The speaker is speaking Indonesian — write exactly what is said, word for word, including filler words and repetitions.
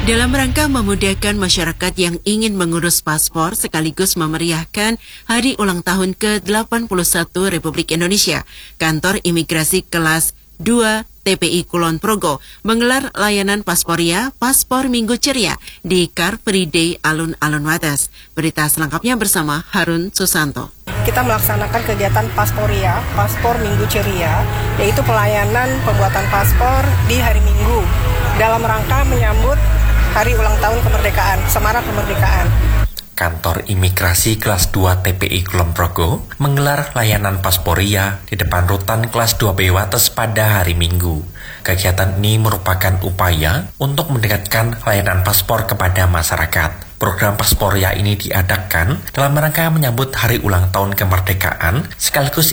Dalam rangka memudahkan masyarakat yang ingin mengurus paspor sekaligus memeriahkan Hari Ulang Tahun ke delapan puluh satu Republik Indonesia, Kantor Imigrasi Kelas dua T P I Kulon Progo menggelar layanan Pasporia Paspor Minggu Ceria di Car Free Day Alun-Alun Wates. Berita selengkapnya bersama Harun Susanto. Kita melaksanakan kegiatan Pasporia, Paspor Minggu Ceria, yaitu pelayanan pembuatan paspor di hari Minggu dalam rangka menyambut Hari Ulang Tahun Kemerdekaan, Semarak Kemerdekaan. Kantor Imigrasi Kelas dua T P I Kulon Progo menggelar layanan Pasporia di depan rutan Kelas dua B Wates pada hari Minggu. Kegiatan ini merupakan upaya untuk mendekatkan layanan paspor kepada masyarakat. Program Pasporia ini diadakan dalam rangka menyambut Hari Ulang Tahun Kemerdekaan sekaligus